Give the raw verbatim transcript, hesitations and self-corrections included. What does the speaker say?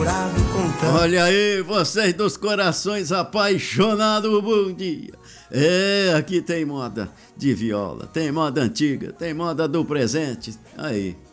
amargurado contando. Olha aí, vocês dos corações apaixonados, bom dia. É, aqui tem moda de viola, tem moda antiga, tem moda do presente. Aí,